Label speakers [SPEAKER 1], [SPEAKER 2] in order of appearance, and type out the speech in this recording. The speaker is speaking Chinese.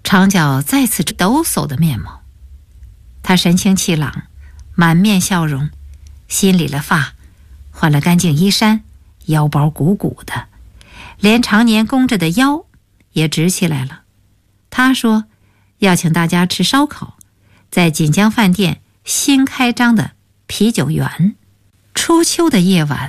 [SPEAKER 1] 长脚再次抖擞的面貌。他神清气朗，满面笑容，新理了发，换了干净衣衫，腰包鼓鼓的，连常年弓着的腰也直起来了。他说要请大家吃烧烤，在锦江饭店新开张的啤酒园。初秋的夜晚，